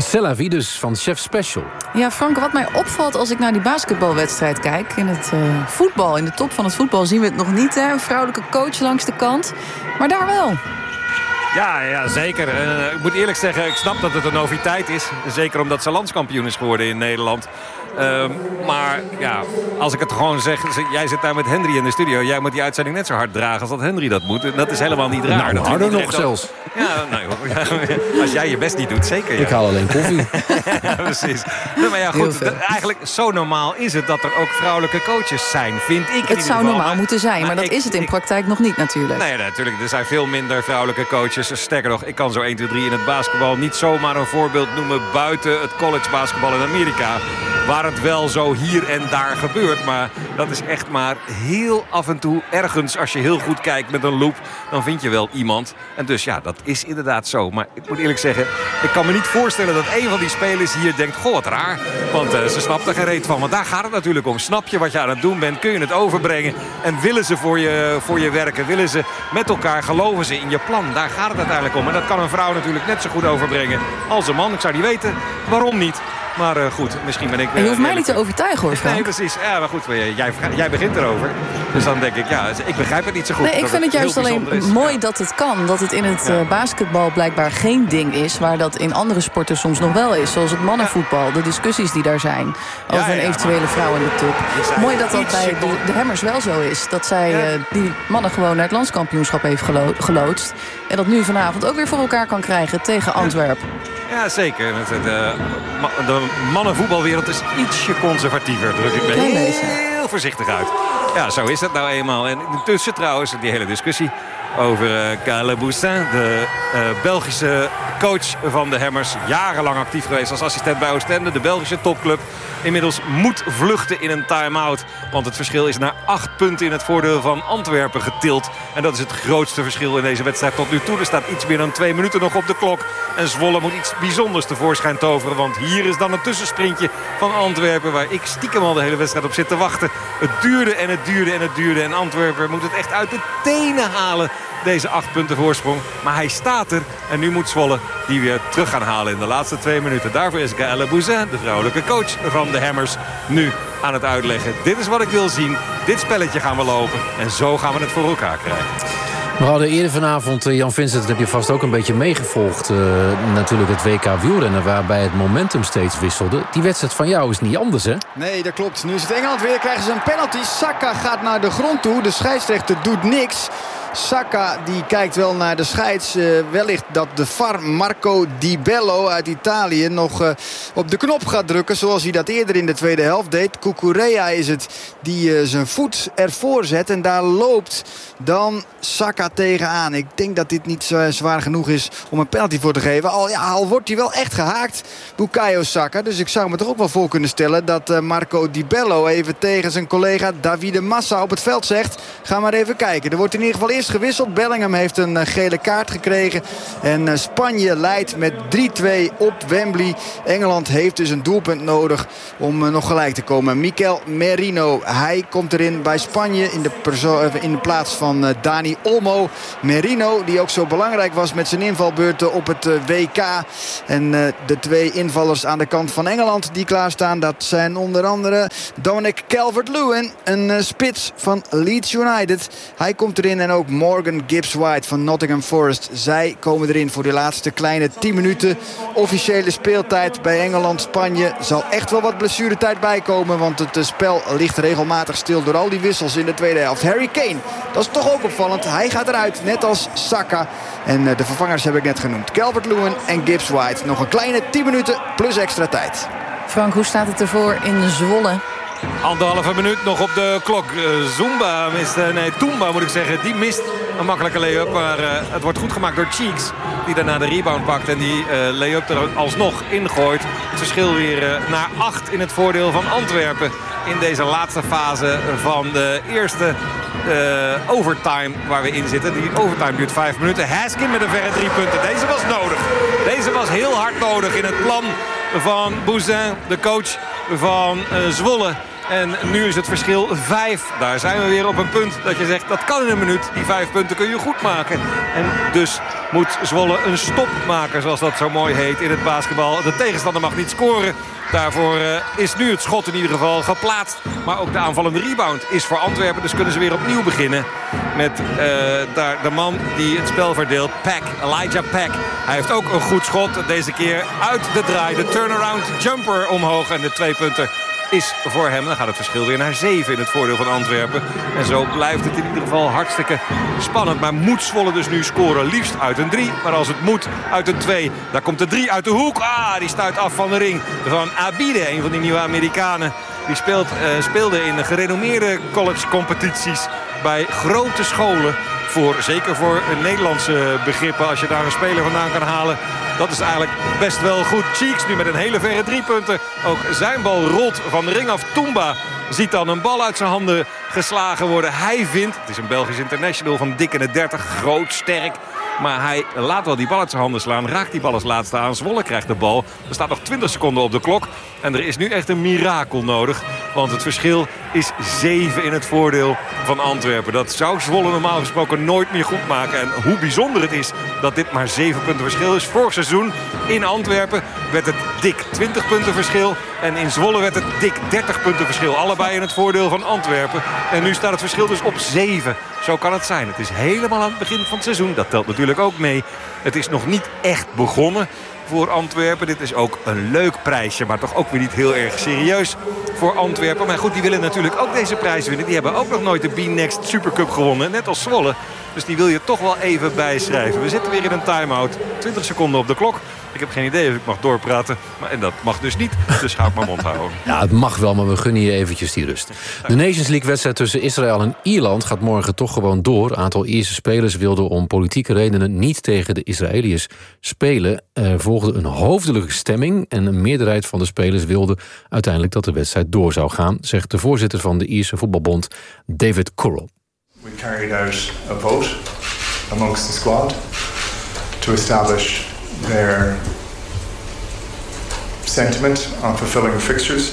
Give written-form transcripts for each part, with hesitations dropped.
C'est la vie dus van Chef Special. Ja, Frank, wat mij opvalt als ik naar die basketbalwedstrijd kijk... in het voetbal, in de top van het voetbal zien we het nog niet, hè? Een vrouwelijke coach langs de kant. Maar daar wel. Ja, zeker. Ik moet eerlijk zeggen, ik snap dat het een noviteit is. Zeker omdat ze landskampioen is geworden in Nederland. Maar ja, als ik het gewoon zeg... Jij zit daar met Henry in de studio. Jij moet die uitzending net zo hard dragen als dat Henry dat moet. En dat is helemaal niet raar. Nou, harder nog zelfs. Ja, als jij je best niet doet, zeker. Ja. Ik haal alleen koffie. Ja, precies. Nee, maar ja, goed. Eigenlijk zo normaal is het dat er ook vrouwelijke coaches zijn, vind ik. Het zou normaal moeten zijn, maar dat is het in praktijk nog niet natuurlijk. Nee, natuurlijk. Er zijn veel minder vrouwelijke coaches. Sterker nog, ik kan zo 1, 2, 3 in het basketbal niet zomaar een voorbeeld noemen buiten het college basketbal in Amerika. Waar het wel zo hier en daar gebeurt. Maar dat is echt maar heel af en toe ergens. Als je heel goed kijkt met een loop, dan vind je wel iemand. En dus ja, dat is inderdaad zo. Maar ik moet eerlijk zeggen, ik kan me niet voorstellen dat een van die spelers hier denkt... goh, wat raar, want ze snapt er geen reet van. Want daar gaat het natuurlijk om. Snap je wat je aan het doen bent? Kun je het overbrengen? En willen ze voor je werken? Willen ze met elkaar? Geloven ze in je plan? Daar gaat het uiteindelijk om. En dat kan een vrouw natuurlijk net zo goed overbrengen als een man. Ik zou niet weten waarom niet. Maar goed, misschien ben ik... je hoeft mij niet te overtuigen, hoor, Frank. Nee, precies. Ja, maar goed, jij begint erover. Dus dan denk ik, ja, ik begrijp het niet zo goed. Nee, ik vind het juist alleen mooi dat het kan. Dat het in het basketbal blijkbaar geen ding is... waar dat in andere sporten soms nog wel is. Zoals het mannenvoetbal, de discussies die daar zijn... over een eventuele vrouw in de top. Mooi dat dat bij de Hammers wel zo is. Dat zij die mannen gewoon naar het landskampioenschap heeft geloodst. En dat nu vanavond ook weer voor elkaar kan krijgen tegen Antwerpen. Ja, zeker. De mannenvoetbalwereld is ietsje conservatiever, druk ik me heel voorzichtig uit. Ja, zo is het nou eenmaal. En intussen trouwens, die hele discussie over Caleb Boussin, de Belgische coach van de Hammers. Jarenlang actief geweest als assistent bij Oostende, de Belgische topclub. Inmiddels moet vluchten in een time-out. Want het verschil is naar 8 punten in het voordeel van Antwerpen getild. En dat is het grootste verschil in deze wedstrijd tot nu toe. Er staat iets meer dan 2 minuten nog op de klok. En Zwolle moet iets bijzonders tevoorschijn toveren. Want hier is dan een tussensprintje van Antwerpen... waar ik stiekem al de hele wedstrijd op zit te wachten. Het duurde en het duurde en het duurde. En Antwerpen moet het echt uit de tenen halen, deze 8 punten voorsprong. Maar hij staat er. En nu moet Zwolle die weer terug gaan halen in de laatste 2 minuten. Daarvoor is Caleb Boussin, de vrouwelijke coach van de Hammers, nu aan het uitleggen. Dit is wat ik wil zien. Dit spelletje gaan we lopen. En zo gaan we het voor elkaar krijgen. We hadden eerder vanavond, Jan Vincent, dat heb je vast ook een beetje meegevolgd. Natuurlijk het WK wielrennen, waarbij het momentum steeds wisselde. Die wedstrijd van jou is niet anders, hè? Nee, dat klopt. Nu is het Engeland weer, krijgen ze een penalty. Saka gaat naar de grond toe. De scheidsrechter doet niks. Saka die kijkt wel naar de scheids. Wellicht dat de VAR Marco Di Bello uit Italië nog op de knop gaat drukken. Zoals hij dat eerder in de tweede helft deed. Cucurella is het die zijn voet ervoor zet. En daar loopt dan Saka tegenaan. Ik denk dat dit niet zwaar genoeg is om een penalty voor te geven. Al wordt hij wel echt gehaakt, Bukayo Saka. Dus ik zou me toch ook wel voor kunnen stellen dat Marco Di Bello even tegen zijn collega Davide Massa op het veld zegt: ga maar even kijken. Er wordt in ieder geval eerst gewisseld. Bellingham heeft een gele kaart gekregen. En Spanje leidt met 3-2 op Wembley. Engeland heeft dus een doelpunt nodig om nog gelijk te komen. Mikel Merino, hij komt erin bij Spanje in de plaats van Dani Olmo. Merino, die ook zo belangrijk was met zijn invalbeurten op het WK. En de 2 invallers aan de kant van Engeland die klaarstaan, dat zijn onder andere Dominic Calvert-Lewin, een spits van Leeds United. Hij komt erin en ook Morgan Gibbs-White van Nottingham Forest. Zij komen erin voor de laatste kleine 10 minuten. Officiële speeltijd bij Engeland-Spanje. Zal echt wel wat blessuretijd bijkomen, want het spel ligt regelmatig stil door al die wissels in de tweede helft. Harry Kane, dat is toch ook opvallend. Hij gaat eruit, net als Saka. En de vervangers heb ik net genoemd. Calvert-Lewin en Gibbs-White. Nog een kleine 10 minuten plus extra tijd. Frank, hoe staat het ervoor in Zwolle? 1,5 minuut nog op de klok. Toomba moet ik zeggen. Die mist een makkelijke lay-up. Maar het wordt goed gemaakt door Cheeks. Die daarna de rebound pakt. En die lay-up er alsnog ingooit. Het verschil weer naar 8 in het voordeel van Antwerpen. In deze laatste fase van de eerste overtime waar we in zitten. Die overtime duurt 5 minuten. Haskin met een verre 3 punten. Deze was nodig. Deze was heel hard nodig in het plan van Bouzin, de coach van Zwolle. En nu is het verschil 5. Daar zijn we weer op een punt dat je zegt, dat kan in een minuut. Die 5 punten kun je goed maken. En dus moet Zwolle een stop maken, zoals dat zo mooi heet in het basketbal. De tegenstander mag niet scoren. Daarvoor is nu het schot in ieder geval geplaatst. Maar ook de aanvallende rebound is voor Antwerpen. Dus kunnen ze weer opnieuw beginnen. Met daar de man die het spel verdeelt. Elijah Pack. Hij heeft ook een goed schot. Deze keer uit de draai. De turnaround jumper omhoog. En de 2 punten is voor hem. Dan gaat het verschil weer naar 7 in het voordeel van Antwerpen. En zo blijft het in ieder geval hartstikke spannend. Maar moet Zwolle dus nu scoren? Liefst uit een 3. Maar als het moet uit een 2. Daar komt de 3 uit de hoek. Die stuit af van de ring van Abide. Een van die nieuwe Amerikanen. Die speelde in de gerenommeerde collegecompetities bij grote scholen. Zeker voor Nederlandse begrippen. Als je daar een speler vandaan kan halen. Dat is eigenlijk best wel goed. Cheeks nu met een hele verre 3 punten. Ook zijn bal rolt van de ring af. Toumba ziet dan een bal uit zijn handen geslagen worden. Hij vindt, het is een Belgisch international van dik in de 30. Groot, sterk. Maar hij laat wel die bal uit zijn handen slaan. Raakt die bal als laatste aan. Zwolle krijgt de bal. Er staat nog 20 seconden op de klok. En er is nu echt een mirakel nodig. Want het verschil is 7 in het voordeel van Antwerpen. Dat zou Zwolle normaal gesproken nooit meer goed maken. En hoe bijzonder het is dat dit maar 7 punten verschil is. Vorig seizoen in Antwerpen werd het dik 20 punten verschil. En in Zwolle werd het dik 30 punten verschil. Allebei in het voordeel van Antwerpen. En nu staat het verschil dus op 7. Zo kan het zijn. Het is helemaal aan het begin van het seizoen. Dat telt natuurlijk ook mee. Het is nog niet echt begonnen voor Antwerpen. Dit is ook een leuk prijsje, maar toch ook weer niet heel erg serieus voor Antwerpen. Maar goed, die willen natuurlijk ook deze prijs winnen. Die hebben ook nog nooit de B-Next Supercup gewonnen, net als Zwolle. Dus die wil je toch wel even bijschrijven. We zitten weer in een time-out. 20 seconden op de klok. Ik heb geen idee of ik mag doorpraten. En dat mag dus niet. Dus ga ik mijn mond houden. Ja, het mag wel, maar we gunnen je eventjes die rust. De Nations League-wedstrijd tussen Israël en Ierland gaat morgen toch gewoon door. Een aantal Ierse spelers wilden om politieke redenen niet tegen de Israëliërs spelen. Er volgde een hoofdelijke stemming en een meerderheid van de spelers wilde uiteindelijk dat de wedstrijd door zou gaan, zegt de voorzitter van de Ierse voetbalbond, David Currell. We carried out a vote amongst the squad to establish their sentiment on fulfilling the fixtures,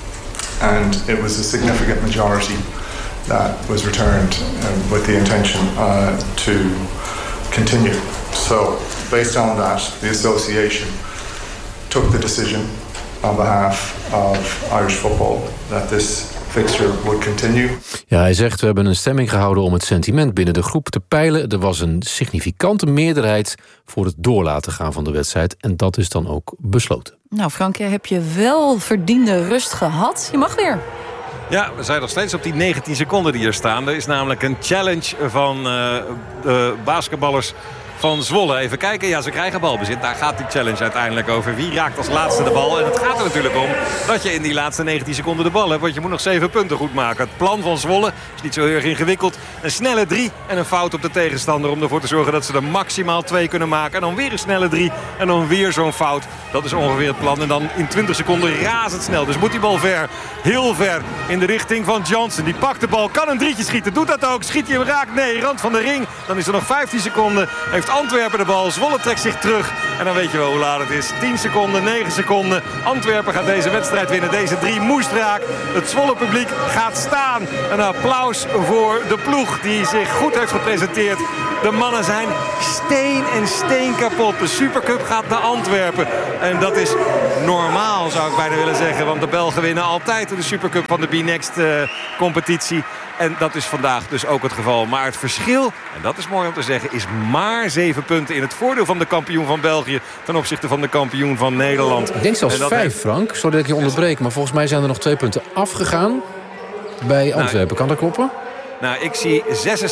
and it was a significant majority that was returned with the intention to continue. So, based on that, the association took the decision on behalf of Irish football that this fixture would continue. Ja, hij zegt, we hebben een stemming gehouden om het sentiment binnen de groep te peilen. Er was een significante meerderheid voor het doorlaten gaan van de wedstrijd. En dat is dan ook besloten. Nou, Frank, heb je wel verdiende rust gehad. Je mag weer. Ja, we zijn nog steeds op die 19 seconden die er staan. Er is namelijk een challenge van de basketballers van Zwolle. Even kijken, ja, ze krijgen balbezit. Daar gaat die challenge uiteindelijk over. Wie raakt als laatste de bal? En het gaat er natuurlijk om dat je in die laatste 19 seconden de bal hebt. Want je moet nog 7 punten goed maken. Het plan van Zwolle is niet zo heel erg ingewikkeld. Een snelle 3 en een fout op de tegenstander. Om ervoor te zorgen dat ze er maximaal 2 kunnen maken. En dan weer een snelle 3 en dan weer zo'n fout. Dat is ongeveer het plan. En dan in 20 seconden razendsnel. Dus moet die bal ver, heel ver in de richting van Johnson. Die pakt de bal, kan een drietje schieten. Doet dat ook. Schiet hij hem raak? Nee, rand van de ring. Dan is er nog 15 seconden. Heeft Antwerpen de bal. Zwolle trekt zich terug. En dan weet je wel hoe laat het is. 10 seconden, 9 seconden. Antwerpen gaat deze wedstrijd winnen. Deze 3 moest raak. Het Zwolle publiek gaat staan. Een applaus voor de ploeg die zich goed heeft gepresenteerd. De mannen zijn steen en steen kapot. De Supercup gaat naar Antwerpen. En dat is normaal, zou ik bijna willen zeggen. Want de Belgen winnen altijd de Supercup van de B-Next competitie. En dat is vandaag dus ook het geval. Maar het verschil, en dat is mooi om te zeggen, is maar 7 punten in het voordeel van de kampioen van België ten opzichte van de kampioen van Nederland. Ik denk zelfs 5, Frank. Sorry dat ik je onderbreek. Maar volgens mij zijn er nog 2 punten afgegaan bij Antwerpen. Kan dat kloppen? Nou, ik zie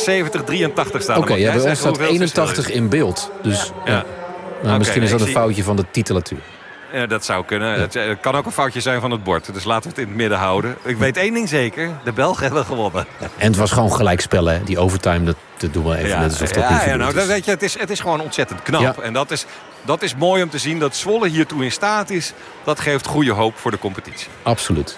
76-83 staan. Oké, ja, bij ons staat 81 in beeld. Dus ja. Nou, misschien is dat een foutje van de titulatuur. Ja, dat zou kunnen. Ja. Het kan ook een foutje zijn van het bord. Dus laten we het in het midden houden. Ik weet één ding zeker. De Belgen hebben gewonnen. Ja, en het was gewoon gelijkspel, hè. Die overtime, dat doen we even net alsof dat niet nou, dat weet je, het is gewoon ontzettend knap. Ja. En dat is mooi om te zien dat Zwolle hiertoe in staat is. Dat geeft goede hoop voor de competitie. Absoluut.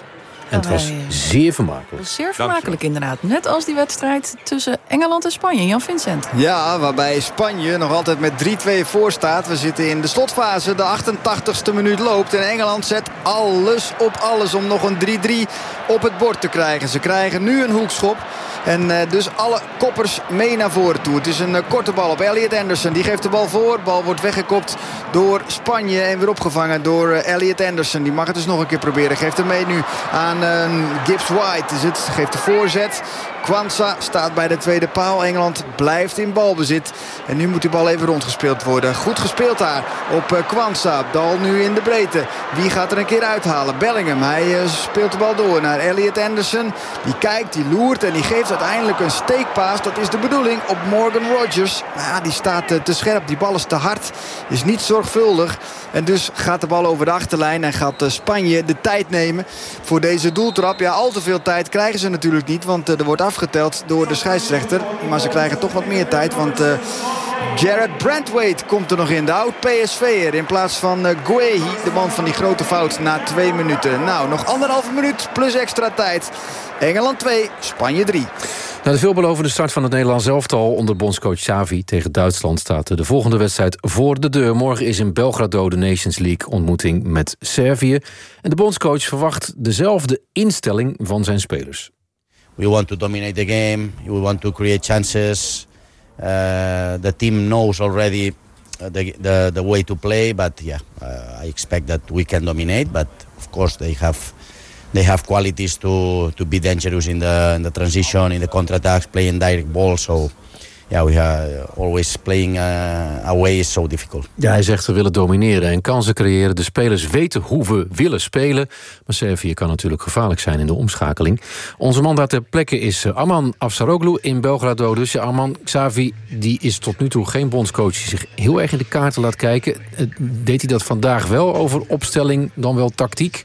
En het was zeer vermakelijk. Zeer vermakelijk inderdaad. Net als die wedstrijd tussen Engeland en Spanje. Jan Vincent. Ja, waarbij Spanje nog altijd met 3-2 voor staat. We zitten in de slotfase. De 88ste minuut loopt. En Engeland zet alles op alles om nog een 3-3 op het bord te krijgen. Ze krijgen nu een hoekschop. En dus alle koppers mee naar voren toe. Het is een korte bal op Elliot Anderson. Die geeft de bal voor. De bal wordt weggekopt door Spanje. En weer opgevangen door Elliot Anderson. Die mag het dus nog een keer proberen. Geeft hem mee nu aan Gibbs White. Dus het geeft de voorzet. Quansah staat bij de tweede paal. Engeland blijft in balbezit. En nu moet die bal even rondgespeeld worden. Goed gespeeld daar op Quansah. Bal nu in de breedte. Wie gaat er een keer uithalen? Bellingham. Hij speelt de bal door naar Elliot Anderson. Die kijkt, die loert en die geeft uiteindelijk een steekpaas. Dat is de bedoeling op Morgan Rogers. Maar ja, die staat te scherp. Die bal is te hard. Is niet zorgvuldig. En dus gaat de bal over de achterlijn. En gaat Spanje de tijd nemen voor deze doeltrap. Ja, al te veel tijd krijgen ze natuurlijk niet. Want er wordt afgeteld door de scheidsrechter. Maar ze krijgen toch wat meer tijd. Want Jared Brandtwaite komt er nog in. De oud PSV'er in plaats van Guehi. De man van die grote fout na 2 minuten. Nou, nog 1,5 minuut plus extra tijd. Engeland 2, Spanje 3. Na de veelbelovende start van het Nederlands elftal onder bondscoach Xavi tegen Duitsland staat de volgende wedstrijd voor de deur. Morgen is in Belgrado de Nations League ontmoeting met Servië. En de bondscoach verwacht dezelfde instelling van zijn spelers. We want to dominate the game. We want to create chances. The team knows already the way to play. But yeah, I expect that we can dominate. But of course they have qualities to be dangerous in the transition, in the counterattacks, playing direct ball. So yeah, we are always playing away is so difficult. Ja, hij zegt we willen domineren en kansen creëren. De spelers weten hoe we willen spelen. Maar Servië kan natuurlijk gevaarlijk zijn in de omschakeling. Onze man daar ter plekke is Arman Afsaroglu in Belgrado. Dus ja, Arman, Xavi die is tot nu toe geen bondscoach die zich heel erg in de kaarten laat kijken. Deed hij dat vandaag wel over opstelling, dan wel tactiek?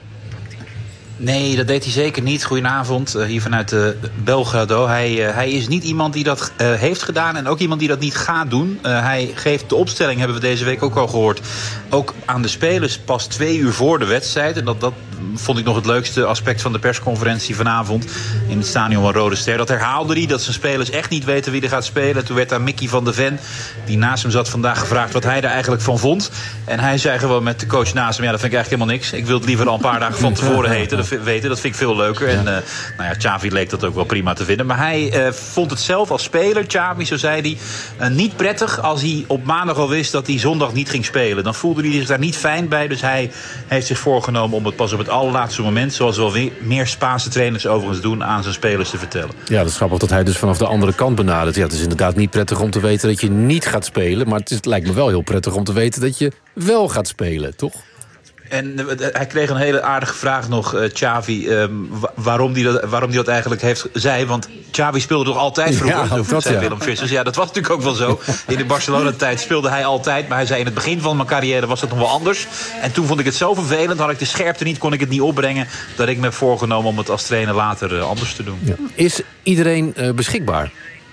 Nee, dat deed hij zeker niet. Goedenavond, hier vanuit Belgrado. Hij is niet iemand die dat heeft gedaan en ook iemand die dat niet gaat doen. Hij geeft de opstelling, hebben we deze week ook al gehoord, ook aan de spelers pas 2 uur voor de wedstrijd. En dat vond ik nog het leukste aspect van de persconferentie vanavond in het stadion van Rode Ster. Dat herhaalde hij, dat zijn spelers echt niet weten wie er gaat spelen. Toen werd daar Mickey van der Ven, die naast hem zat, vandaag gevraagd wat hij daar eigenlijk van vond. En hij zei gewoon met de coach naast hem, ja, dat vind ik eigenlijk helemaal niks. Ik wil het liever al een paar dagen van tevoren weten. Dat vind ik veel leuker. En Xavi leek dat ook wel prima te vinden. Maar hij vond het zelf als speler, Xavi, zo zei hij, niet prettig als hij op maandag al wist dat hij zondag niet ging spelen. Dan voelde hij zich daar niet fijn bij. Dus hij heeft zich voorgenomen om het pas op het allerlaatste moment, zoals wel meer Spaanse trainers overigens doen, aan zijn spelers te vertellen. Ja, dat is grappig dat hij dus vanaf de andere kant benadert. Ja, het is inderdaad niet prettig om te weten dat je niet gaat spelen. Maar het lijkt me wel heel prettig om te weten dat je wel gaat spelen, toch? En hij kreeg een hele aardige vraag nog, Xavi, waarom hij dat eigenlijk zei. Want Xavi speelde toch altijd vroeger, zei Willem Vissers. Ja, dat was natuurlijk ook wel zo. In de Barcelona-tijd speelde hij altijd. Maar hij zei in het begin van mijn carrière was dat nog wel anders. En toen vond ik het zo vervelend, had ik de scherpte niet, kon ik het niet opbrengen, dat ik me heb voorgenomen om het als trainer later anders te doen. Ja. Is iedereen beschikbaar?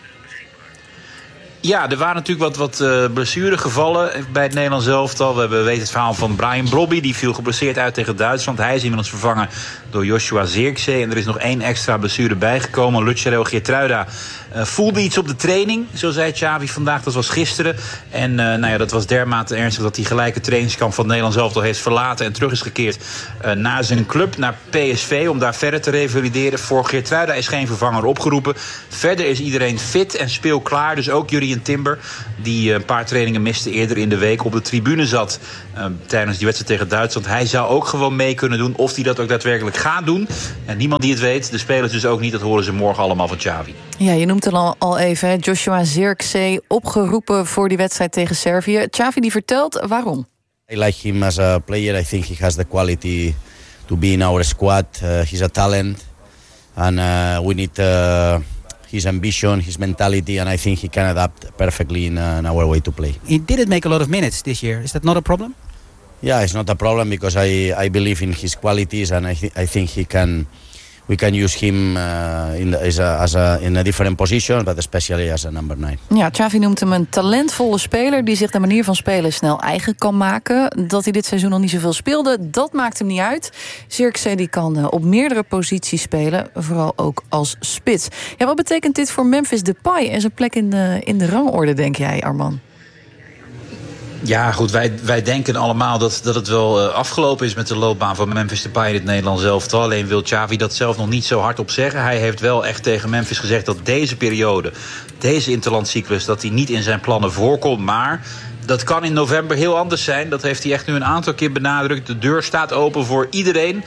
Ja, er waren natuurlijk wat blessuregevallen bij het Nederlands elftal. We weten het verhaal van Brian Brobby. Die viel geblesseerd uit tegen Duitsland. Hij is inmiddels vervangen door Joshua Zirkzee. En er is nog 1 extra blessure bijgekomen. Lucero Geertruida voelde iets op de training, zo zei Xavi vandaag. Dat was gisteren. En dat was dermate ernstig dat hij gelijk het trainingskamp van het Nederlands elftal heeft verlaten en terug is gekeerd naar zijn club, naar PSV, om daar verder te revalideren. Voor Geertruida is geen vervanger opgeroepen. Verder is iedereen fit en speelklaar. Dus ook Jurrien Timber, die een paar trainingen miste eerder in de week, op de tribune zat tijdens die wedstrijd tegen Duitsland. Hij zou ook gewoon mee kunnen doen. Of hij dat ook daadwerkelijk gaat doen. En niemand die het weet. De spelers dus ook niet. Dat horen ze morgen allemaal van Xavi. Ja, je noemt het al even. Joshua Zirkzee opgeroepen voor die wedstrijd tegen Servië. Xavi die vertelt waarom. I like him as a player. I think he has the quality to be in our squad. He's a talent. And we need his ambition, his mentality, and I think he can adapt perfectly in our way to play. He didn't make a lot of minutes this year. Is that not a problem? Yeah, it's not a problem because I believe in his qualities and I think we we can use him in a different position, but especially as a number 9. Ja, Xavi noemt hem een talentvolle speler die zich de manier van spelen snel eigen kan maken. Dat hij dit seizoen nog niet zoveel speelde, dat maakt hem niet uit. Zirkzee die kan op meerdere posities spelen, vooral ook als spits. Ja, wat betekent dit voor Memphis Depay en zijn plek in de rangorde, denk jij, Arman? Ja, goed, wij denken allemaal dat het wel afgelopen is met de loopbaan van Memphis Depay in het Nederlands elftal. Alleen wil Xavi dat zelf nog niet zo hardop zeggen. Hij heeft wel echt tegen Memphis gezegd dat deze periode, deze interlandcyclus, dat hij niet in zijn plannen voorkomt. Maar dat kan in november heel anders zijn. Dat heeft hij echt nu een aantal keer benadrukt. De deur staat open voor iedereen.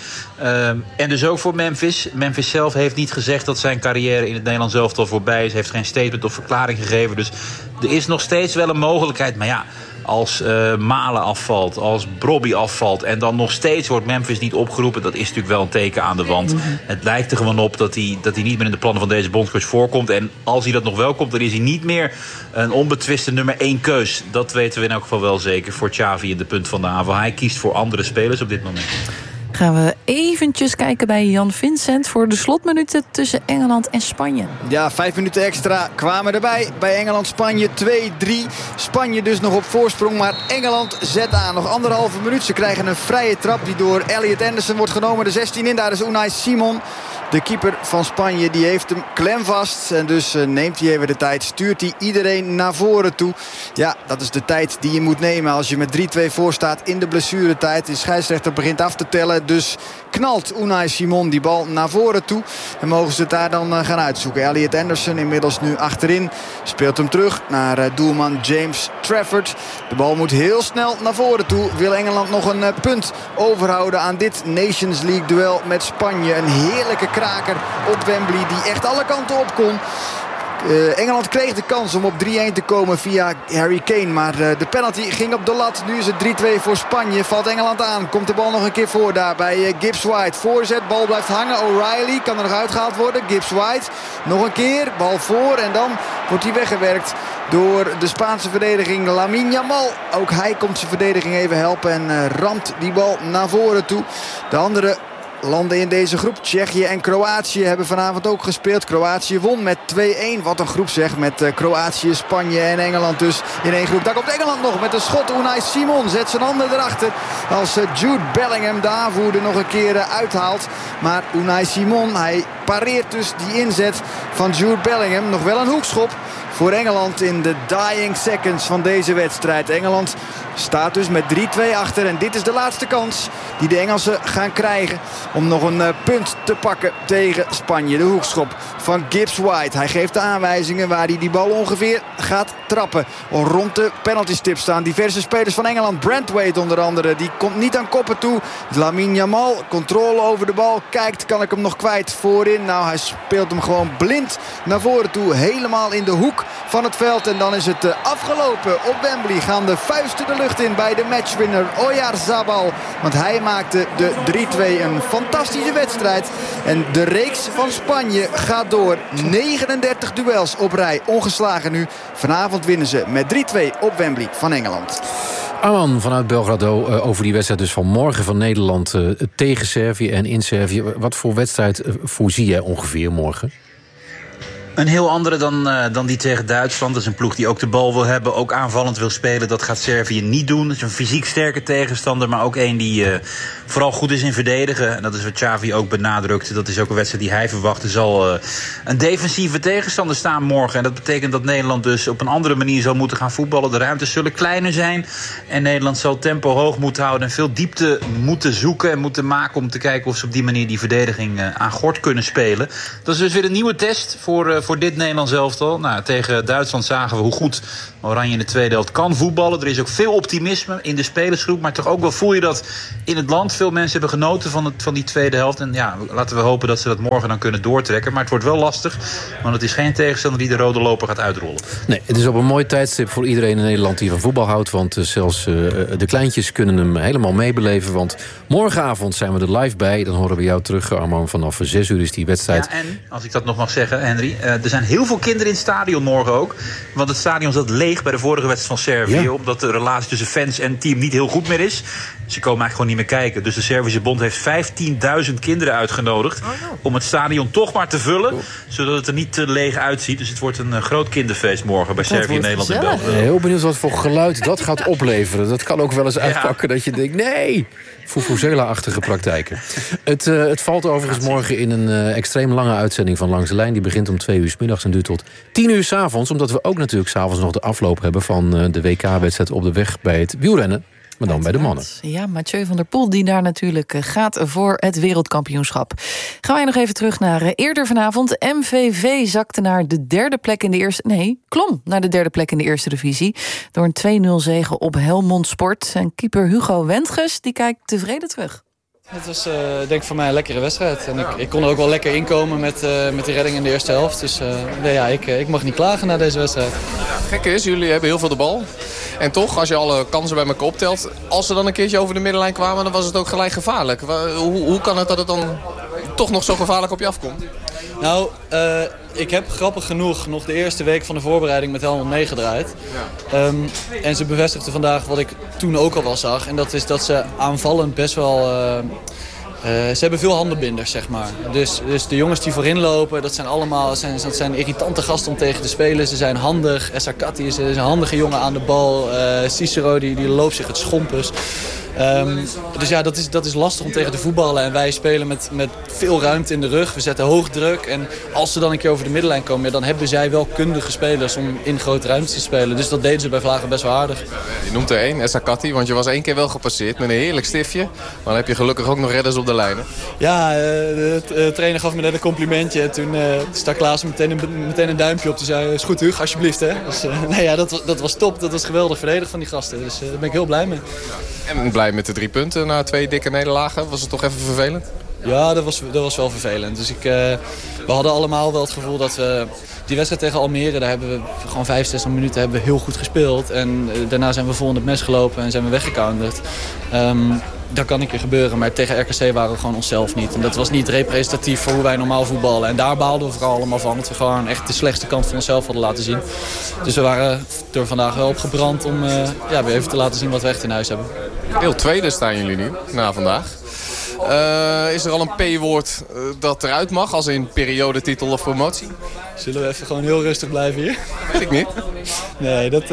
En dus ook voor Memphis. Memphis zelf heeft niet gezegd dat zijn carrière in het Nederlands elftal voorbij is. Heeft geen statement of verklaring gegeven. Dus er is nog steeds wel een mogelijkheid. Maar ja, als Malen afvalt, als Brobby afvalt en dan nog steeds wordt Memphis niet opgeroepen, dat is natuurlijk wel een teken aan de wand. Het lijkt er gewoon op dat hij niet meer in de plannen van deze bondscoach voorkomt. En als hij dat nog wel komt, dan is hij niet meer een onbetwiste nummer 1 keus. Dat weten we in elk geval wel zeker voor Xavi in de punt van de aanval. Hij kiest voor andere spelers op dit moment. Gaan we eventjes kijken bij Jan Vincent voor de slotminuten tussen Engeland en Spanje. Ja, 5 minuten extra kwamen erbij. Bij Engeland-Spanje 2-3. Spanje dus nog op voorsprong, maar Engeland zet aan. Nog 1,5 minuut. Ze krijgen een vrije trap die door Elliot Anderson wordt genomen. De 16 in, daar is Unai Simon. De keeper van Spanje die heeft hem klem vast. En dus neemt hij even de tijd. Stuurt hij iedereen naar voren toe. Ja, dat is de tijd die je moet nemen als je met 3-2 voor staat in de blessuretijd. De scheidsrechter begint af te tellen. Dus knalt Unai Simon die bal naar voren toe. En mogen ze het daar dan gaan uitzoeken. Elliot Anderson inmiddels nu achterin. Speelt hem terug naar doelman James Trafford. De bal moet heel snel naar voren toe. Wil Engeland nog een punt overhouden aan dit Nations League duel met Spanje. Een heerlijke kraker op Wembley die echt alle kanten op kon. Engeland kreeg de kans om op 3-1 te komen via Harry Kane. Maar de penalty ging op de lat. Nu is het 3-2 voor Spanje. Valt Engeland aan. Komt de bal nog een keer voor daar bij Gibbs White. Voorzet, bal blijft hangen. O'Reilly kan er nog uitgehaald worden. Gibbs White nog een keer. Bal voor en dan wordt hij weggewerkt door de Spaanse verdediging. Lamine Yamal. Ook hij komt zijn verdediging even helpen en ramt die bal naar voren toe. De andere landen in deze groep, Tsjechië en Kroatië, hebben vanavond ook gespeeld. Kroatië won met 2-1. Wat een groep zeg, met Kroatië, Spanje en Engeland dus in één groep. Daar komt Engeland nog met een schot. Unai Simon zet zijn handen erachter als Jude Bellingham de aanvoerder nog een keer uithaalt. Maar Unai Simon, hij pareert dus die inzet van Jude Bellingham. Nog wel een hoekschop voor Engeland in de dying seconds van deze wedstrijd. Engeland staat dus met 3-2 achter. En dit is de laatste kans die de Engelsen gaan krijgen om nog een punt te pakken tegen Spanje. De hoekschop van Gibbs White. Hij geeft de aanwijzingen waar hij die bal ongeveer gaat trappen. Rond de penaltystip staan diverse spelers van Engeland. Brandwaite onder andere, die komt niet aan koppen toe. Lamine Yamal, controle over de bal. Kijkt, kan ik hem nog kwijt voorin? Nou, hij speelt hem gewoon blind naar voren toe. Helemaal in de hoek van het veld. En dan is het afgelopen. Op Wembley gaan de vuisten de lucht in bij de matchwinner Oyarzabal. Want hij maakte de 3-2 een fantastische wedstrijd. En de reeks van Spanje gaat door. 39 duels op rij. Ongeslagen nu. Vanavond winnen ze met 3-2 op Wembley van Engeland. Arman vanuit Belgrado over die wedstrijd dus van morgen van Nederland tegen Servië en in Servië. Wat voor wedstrijd voorzie jij ongeveer morgen? Een heel andere dan die tegen Duitsland. Dat is een ploeg die ook de bal wil hebben, ook aanvallend wil spelen. Dat gaat Servië niet doen. Het is een fysiek sterke tegenstander, maar ook een die vooral goed is in verdedigen. En dat is wat Xavi ook benadrukt. Dat is ook een wedstrijd die hij verwacht. Er zal een defensieve tegenstander staan morgen. En dat betekent dat Nederland dus op een andere manier zal moeten gaan voetballen. De ruimtes zullen kleiner zijn. En Nederland zal tempo hoog moeten houden. En veel diepte moeten zoeken en moeten maken om te kijken of ze op die manier die verdediging aan gort kunnen spelen. Dat is dus weer een nieuwe test voor dit Nederlands elftal. Nou, tegen Duitsland zagen we hoe goed Oranje in de tweede helft kan voetballen. Er is ook veel optimisme in de spelersgroep. Maar toch ook wel voel je dat in het land. Veel mensen hebben genoten van die tweede helft. En ja, laten we hopen dat ze dat morgen dan kunnen doortrekken. Maar het wordt wel lastig. Want het is geen tegenstander die de rode loper gaat uitrollen. Nee, het is op een mooi tijdstip voor iedereen in Nederland die van voetbal houdt. Want zelfs de kleintjes kunnen hem helemaal meebeleven. Want morgenavond zijn we er live bij. Dan horen we jou terug, Arman. Vanaf 6 uur is die wedstrijd. Ja, en als ik dat nog mag zeggen, Henry. Er zijn heel veel kinderen in het stadion morgen ook. Want het stadion zat leeg bij de vorige wedstrijd van Servië. Ja. Omdat de relatie tussen fans en team niet heel goed meer is. Ze komen eigenlijk gewoon niet meer kijken. Dus de Servische Bond heeft 15.000 kinderen uitgenodigd om het stadion toch maar te vullen. Zodat het er niet te leeg uitziet. Dus het wordt een groot kinderfeest morgen bij Servië, Nederland en België. Heel benieuwd wat voor geluid dat gaat opleveren. Dat kan ook wel eens uitpakken dat je denkt, nee, Vuvuzela-achtige praktijken. Het valt overigens morgen in een extreem lange uitzending van Langs de Lijn. Die begint om 2 uur 's middags en duurt tot 10 uur 's avonds. Omdat we ook natuurlijk 's avonds nog de afloop hebben van de WK-wedstrijd op de weg bij het wielrennen. Maar dan bij de mannen. Ja, Mathieu van der Poel die daar natuurlijk gaat voor het wereldkampioenschap. Gaan wij nog even terug naar eerder vanavond. MVV zakte naar de derde plek in de eerste... Nee, klom naar de derde plek in de eerste divisie. Door een 2-0 zege op Helmond Sport. En keeper Hugo Wendges die kijkt tevreden terug. Het was denk ik voor mij een lekkere wedstrijd. En ik kon er ook wel lekker inkomen met die redding in de eerste helft. Dus ik mag niet klagen na deze wedstrijd. Het gekke is, jullie hebben heel veel de bal. En toch, als je alle kansen bij elkaar optelt... als ze dan een keertje over de middenlijn kwamen, dan was het ook gelijk gevaarlijk. Hoe kan het dat het dan toch nog zo gevaarlijk op je afkomt? Nou, ik heb grappig genoeg nog de eerste week van de voorbereiding met Helmond meegedraaid. Ja. En ze bevestigde vandaag wat ik toen ook al wel zag. En dat is dat ze aanvallend best wel... ze hebben veel handenbinders, zeg maar. Dus de jongens die voorin lopen, dat zijn irritante gasten om tegen te spelen. Ze zijn handig. Esakati is een handige jongen aan de bal. Cicero die loopt zich het schompus. Dus ja, dat is lastig om tegen te voetballen. En wij spelen met veel ruimte in de rug. We zetten hoog druk. En als ze dan een keer over de middenlijn komen... dan hebben zij wel kundige spelers om in grote ruimte te spelen. Dus dat deden ze bij Vlagen best wel aardig. Je noemt er één, Esakati, want je was 1 keer wel gepasseerd met een heerlijk stiftje. Maar dan heb je gelukkig ook nog redders op de lijnen. Ja, de trainer gaf me net een complimentje. En toen stak Klaas meteen een duimpje op. Die zei, is goed Hugo, alsjeblieft. Hè? Dus dat was top. Dat was geweldig verdedigd van die gasten. Dus daar ben ik heel blij mee. En blij met de 3 punten na 2 dikke nederlagen. Was het toch even vervelend? Ja, dat was wel vervelend. Dus we hadden allemaal wel het gevoel dat we... Die wedstrijd tegen Almere, daar hebben we gewoon 65 minuten hebben we heel goed gespeeld. En daarna zijn we vol in het mes gelopen en zijn we weggecounterd. Dat kan een keer gebeuren, maar tegen RKC waren we gewoon onszelf niet. En dat was niet representatief voor hoe wij normaal voetballen. En daar baalden we vooral allemaal van. Dat we gewoon echt de slechtste kant van onszelf hadden laten zien. Dus we waren er vandaag wel op gebrand om weer even te laten zien wat we echt in huis hebben. Heel tweede staan jullie nu, na vandaag. Is er al een P-woord dat eruit mag, als in periodetitel of promotie? Zullen we even gewoon heel rustig blijven hier? Weet ik niet. Nee, dat...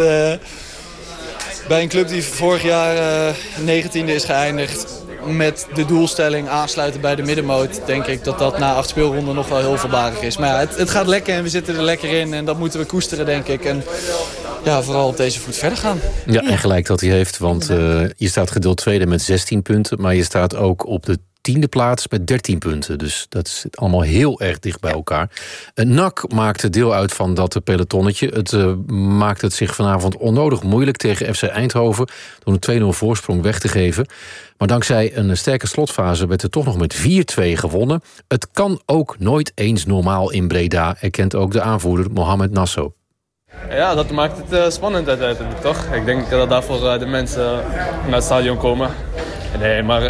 Bij een club die vorig jaar 19e is geëindigd met de doelstelling aansluiten bij de middenmoot, denk ik dat na 8 speelronden nog wel heel voorbarig is. Maar ja, het gaat lekker en we zitten er lekker in en dat moeten we koesteren, denk ik. En ja, vooral op deze voet verder gaan. Ja, en gelijk dat hij heeft, want je staat gedeeld tweede met 16 punten, maar je staat ook op de 10e plaats met 13 punten. Dus dat is allemaal heel erg dicht bij elkaar. NAC maakte deel uit van dat pelotonnetje. Het maakt het zich vanavond onnodig moeilijk tegen FC Eindhoven door een 2-0 voorsprong weg te geven. Maar dankzij een sterke slotfase werd er toch nog met 4-2 gewonnen. Het kan ook nooit eens normaal in Breda, erkent ook de aanvoerder Mohamed Nasso. Ja, dat maakt het spannend uiteindelijk, toch? Ik denk dat daarvoor de mensen naar het stadion komen. Nee, maar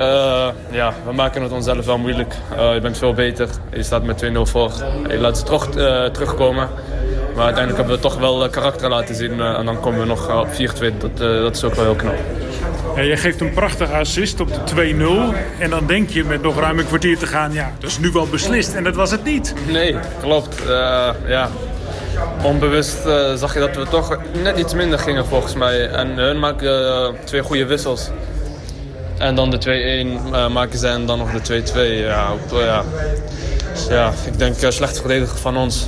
we maken het onszelf wel moeilijk. Je bent veel beter. Je staat met 2-0 voor. Je laat ze toch terugkomen. Maar uiteindelijk hebben we toch wel karakter laten zien. En dan komen we nog op 4-2. Dat is ook wel heel knap. Ja, je geeft een prachtige assist op de 2-0. En dan denk je met nog ruim een kwartier te gaan... ja, dat is nu wel beslist. En dat was het niet. Nee, klopt. Onbewust zag je dat we toch net iets minder gingen volgens mij. En hun maken 2 goede wissels. En dan de 2-1 maken zij en dan nog de 2-2. Ik denk slecht verdedigd van ons.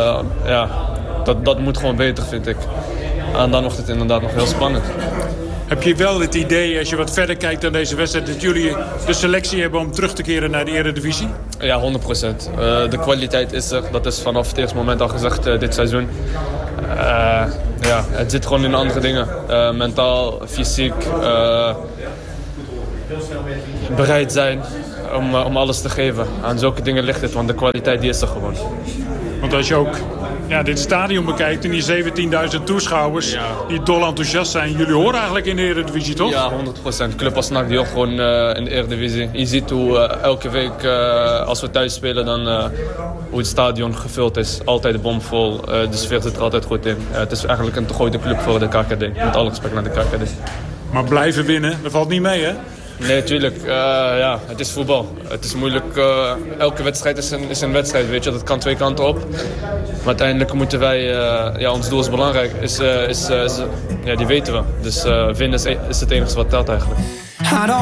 Dat moet gewoon beter, vind ik. En dan wordt het inderdaad nog heel spannend. Heb je wel het idee, als je wat verder kijkt dan deze wedstrijd... dat jullie de selectie hebben om terug te keren naar de Eredivisie? Ja, 100%. De kwaliteit is er. Dat is vanaf het eerste moment al gezegd dit seizoen. Het zit gewoon in andere dingen. Mentaal, fysiek... bereid zijn om alles te geven. Aan zulke dingen ligt het, want de kwaliteit die is er gewoon. Want als je ook dit stadion bekijkt en die 17.000 toeschouwers die dol enthousiast zijn. Jullie horen eigenlijk in de Eredivisie, toch? Ja, 100%. Club als NAC die hoort gewoon in de Eredivisie. Je ziet hoe elke week als we thuis spelen dan hoe het stadion gevuld is. Altijd bomvol. De sfeer zit er altijd goed in. Het is eigenlijk een te grote club voor de KKD. Met alle respect naar de KKD. Maar blijven winnen, dat valt niet mee, hè? Nee, tuurlijk. Het is voetbal. Het is moeilijk. Elke wedstrijd is een wedstrijd, weet je. Dat kan twee kanten op. Maar uiteindelijk moeten wij... ons doel is belangrijk. Die weten we. Dus winnen is het enige wat telt eigenlijk.